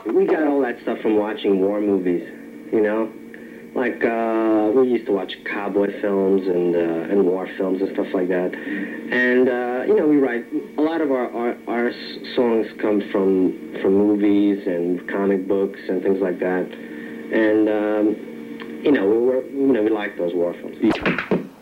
We got all that stuff from watching war movies, you know? Like, we used to watch cowboy films and war films and stuff like that. And, you know, we write, a lot of our songs come from movies and comic books and things like that. And, you know, we like those war films.